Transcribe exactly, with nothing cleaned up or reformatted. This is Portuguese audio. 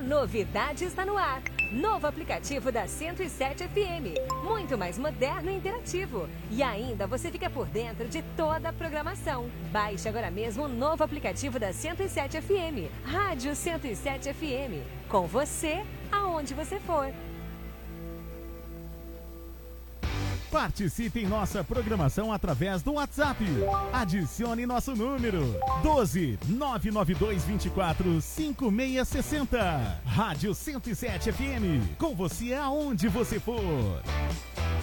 Novidade está no ar. Novo aplicativo da cento e sete F M. Muito mais moderno e interativo. E ainda você fica por dentro de toda a programação. Baixe agora mesmo o novo aplicativo da cento e sete F M. Rádio cento e sete F M. Com você, aonde você for. Participe em nossa programação através do WhatsApp. Adicione nosso número doze nove nove dois vinte e quatro cinco seis seis zero. Rádio cento e sete F M. Com você aonde você for.